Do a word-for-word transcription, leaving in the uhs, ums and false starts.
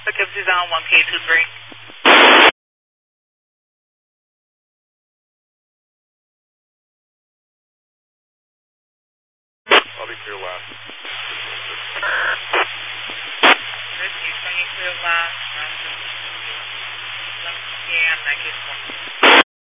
Okay, Suzanne, one K two three. I'll be clear last. Rescue, twenty clear last. Yeah, I guess one.